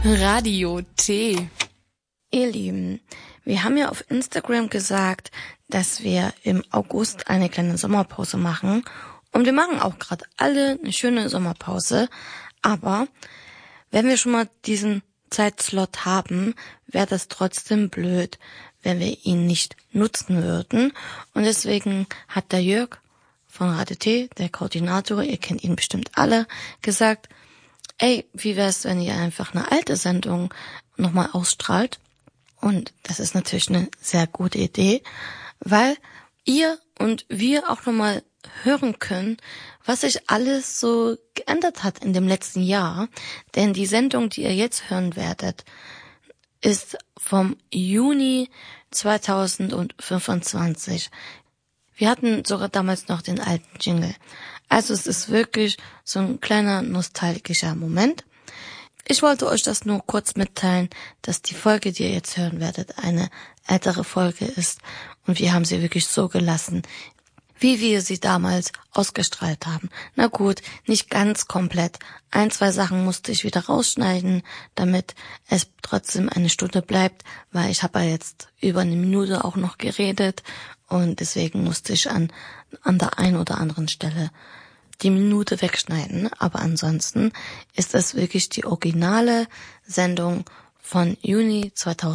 Radio T. Ihr Lieben, wir haben ja auf Instagram gesagt, dass wir im August eine kleine Sommerpause machen. Und wir machen auch gerade alle eine schöne Sommerpause. Aber wenn wir schon mal diesen Zeitslot haben, wäre das trotzdem blöd, wenn wir ihn nicht nutzen würden. Und deswegen hat der Jörg von Radio T, der Koordinator, ihr kennt ihn bestimmt alle, gesagt, ey, wie wär's, wenn ihr einfach eine alte Sendung nochmal ausstrahlt? Und das ist natürlich eine sehr gute Idee, weil ihr und wir auch nochmal hören können, was sich alles so geändert hat in dem letzten Jahr. Denn die Sendung, die ihr jetzt hören werdet, ist vom Juni 2025. Wir hatten sogar damals noch den alten Jingle. Also es ist wirklich so ein kleiner nostalgischer Moment. Ich wollte euch das nur kurz mitteilen, dass die Folge, die ihr jetzt hören werdet, eine ältere Folge ist. Und wir haben sie wirklich so gelassen, wie wir sie damals ausgestrahlt haben. Na gut, nicht ganz komplett. 1, 2 Sachen musste ich wieder rausschneiden, damit es trotzdem eine Stunde bleibt, weil ich habe ja jetzt über eine Minute auch noch geredet und deswegen musste ich an der einen oder anderen Stelle die Minute wegschneiden. Aber ansonsten ist es wirklich die originale Sendung von Juni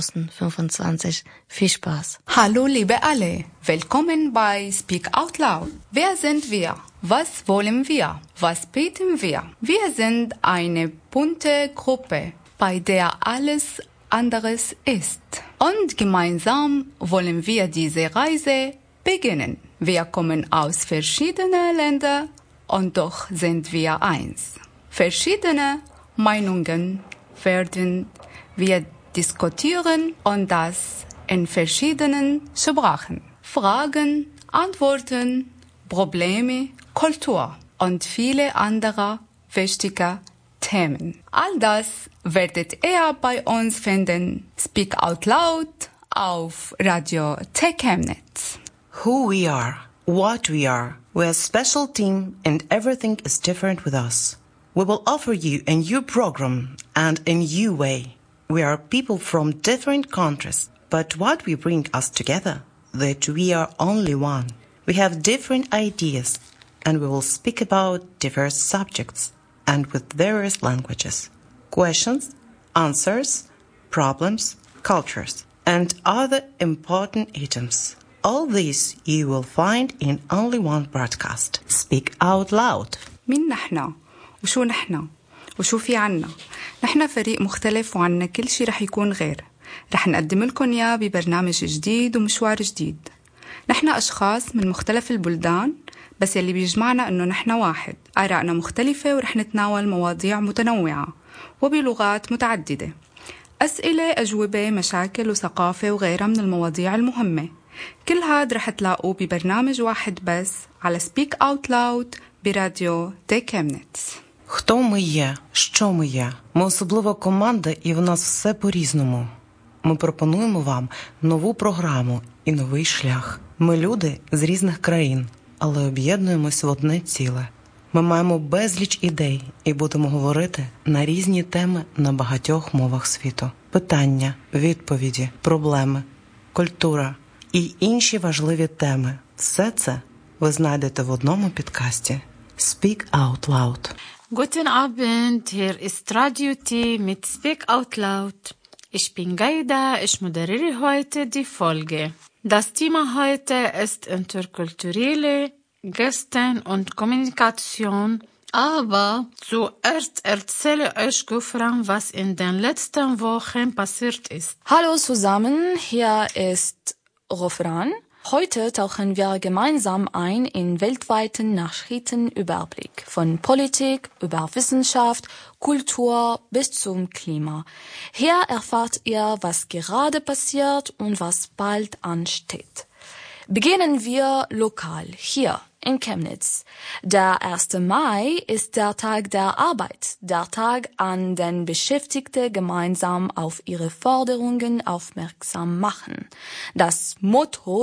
2025. Viel Spaß. Hallo liebe alle, willkommen bei Speak Out Loud. Wer sind wir? Was wollen wir? Was beten wir? Wir sind eine bunte Gruppe, bei der alles anderes ist. Und gemeinsam wollen wir diese Reise beginnen. Wir kommen aus verschiedenen Ländern und doch sind wir eins. Verschiedene Meinungen werden wir diskutieren und das in verschiedenen Sprachen. Fragen, Antworten, Probleme, Kultur und viele andere wichtige Themen. All das werdet ihr bei uns finden. Speak Out Loud auf Radio T Chemnitz. Who we are, what we are. We're a special team and everything is different with us. We will offer you a new program and a new way. We are people from different countries, but what we bring us together, that we are only one. We have different ideas and we will speak about diverse subjects and with various languages. Questions, answers, problems, cultures, and other important items. All these you will find in only one broadcast. Speak out loud. مين نحن؟ وشو نحن؟ وشو في عنا؟ نحن فريق مختلف وعنا كل شي رح يكون غير. رح نقدم لكم إياه ببرنامج جديد ومشوار جديد. نحن أشخاص من مختلف البلدان، بس يلي بيجمعنا إنه نحن واحد. آرائنا مختلفة ورح نتناول مواضيع متنوعة وبلغات متعددة. أسئلة، أجوبة، مشاكل وثقافة وغيرها من المواضيع المهمة. كل هاد رح تلاقوه ببرنامج واحد بس على Speak Out Loud براديو T Chemnitz. Хто ми є? Що ми є? Ми особлива команда і в нас все по-різному. Ми пропонуємо вам нову програму і новий шлях. Ми люди з різних країн, але об'єднуємось в одне ціле. Ми маємо безліч ідей і будемо говорити на різні теми на багатьох мовах світу. Питання, відповіді, проблеми, культура і інші важливі теми. Все це ви знайдете в одному підкасті Speak Out Loud. Guten Abend, hier ist Radio T mit Speak Out Loud. Ich bin Gaida, ich moderiere heute die Folge. Das Thema heute ist interkulturelle Gäste und Kommunikation. Aber zuerst erzähle ich Gufran, was in den letzten Wochen passiert ist. Hallo zusammen, hier ist Rofran. Heute tauchen wir gemeinsam ein in weltweiten Nachrichtenüberblick. Von Politik über Wissenschaft, Kultur bis zum Klima. Hier erfahrt ihr, was gerade passiert und was bald ansteht. Beginnen wir lokal, hier in Chemnitz. Der 1. Mai ist der Tag der Arbeit, der Tag, an den Beschäftigte gemeinsam auf ihre Forderungen aufmerksam machen. Das Motto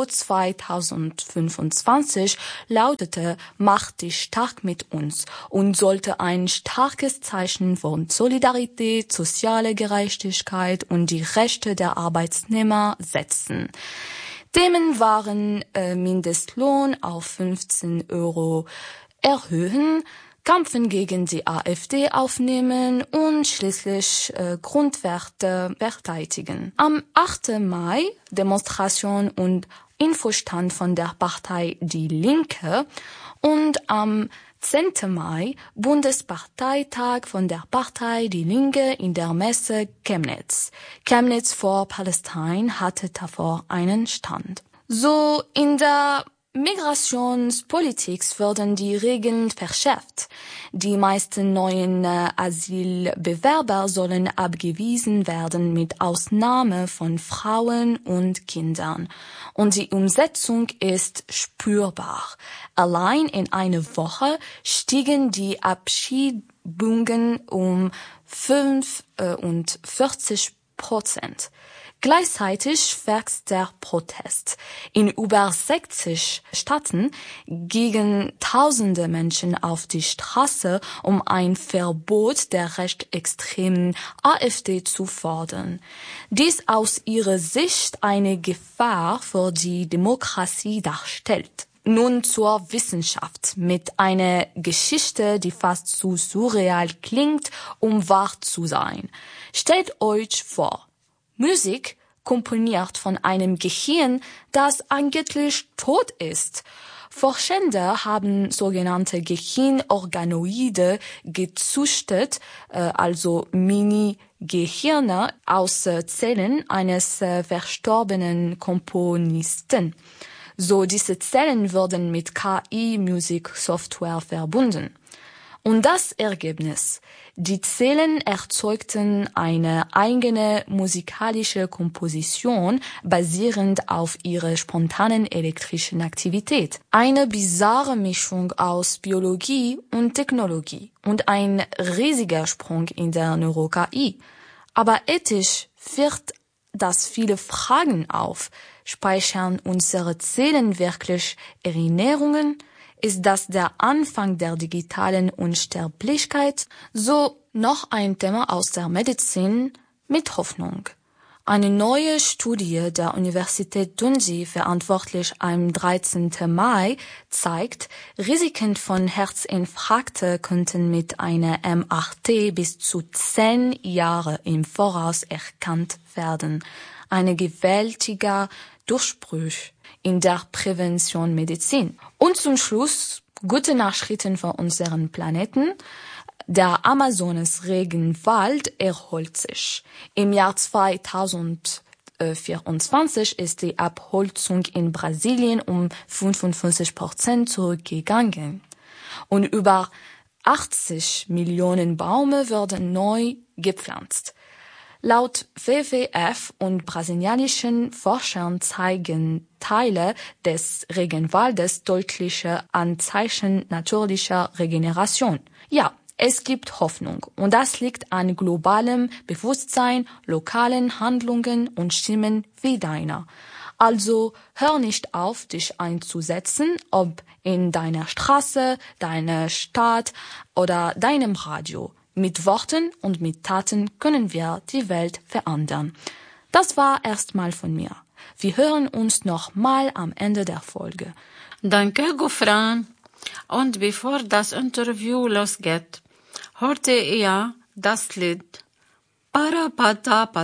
2025 lautete "Mach dich stark mit uns" und sollte ein starkes Zeichen von Solidarität, soziale Gerechtigkeit und die Rechte der Arbeitnehmer setzen. Themen waren Mindestlohn auf 15 € erhöhen, Kämpfen gegen die AfD aufnehmen und schließlich Grundwerte verteidigen. Am 8. Mai Demonstration und Infostand von der Partei Die Linke und am 10. Mai Bundesparteitag von der Partei Die Linke in der Messe Chemnitz. Chemnitz for Palestine hatte davor einen Stand. So in der Migrationspolitik wurden die Regeln verschärft. Die meisten neuen Asylbewerber sollen abgewiesen werden, mit Ausnahme von Frauen und Kindern. Und die Umsetzung ist spürbar. Allein in einer Woche stiegen die Abschiebungen um 45%. Gleichzeitig wächst der Protest. In über 60 Staaten gingen tausende Menschen auf die Straße, um ein Verbot der rechtsextremen AfD zu fordern. Dies aus ihrer Sicht eine Gefahr für die Demokratie darstellt. Nun zur Wissenschaft mit einer Geschichte, die fast zu surreal klingt, um wahr zu sein. Stellt euch vor, Musik komponiert von einem Gehirn, das eigentlich tot ist. Forschende haben sogenannte Gehirnorganoide gezüchtet, also Mini-Gehirne aus Zellen eines verstorbenen Komponisten. So, diese Zellen wurden mit KI-Musiksoftware verbunden. Und das Ergebnis: Die Zellen erzeugten eine eigene musikalische Komposition basierend auf ihrer spontanen elektrischen Aktivität. Eine bizarre Mischung aus Biologie und Technologie und ein riesiger Sprung in der Neuro-KI. Aber ethisch wirft das viele Fragen auf. Speichern unsere Zellen wirklich Erinnerungen? Ist das der Anfang der digitalen Unsterblichkeit? So noch ein Thema aus der Medizin mit Hoffnung. Eine neue Studie der Universität Dundee, verantwortlich am 13. Mai, zeigt, Risiken von Herzinfarkte könnten mit einer MRT bis zu 10 Jahre im Voraus erkannt werden. Ein gewaltiger Durchbruch in der Prävention Medizin. Und zum Schluss gute Nachrichten für unseren Planeten. Der Amazonas-Regenwald erholt sich. Im Jahr 2024 ist die Abholzung in Brasilien um 55% zurückgegangen. Und über 80 Millionen Bäume werden neu gepflanzt. Laut WWF und brasilianischen Forschern zeigen Teile des Regenwaldes deutliche Anzeichen natürlicher Regeneration. Ja, es gibt Hoffnung und das liegt an globalem Bewusstsein, lokalen Handlungen und Stimmen wie deiner. Also hör nicht auf, dich einzusetzen, ob in deiner Straße, deiner Stadt oder deinem Radio. Mit Worten und mit Taten können wir die Welt verändern. Das war erstmal von mir. Wir hören uns noch mal am Ende der Folge. Danke, Gufran. Und bevor das Interview losgeht, hörte ihr das Lied Parapata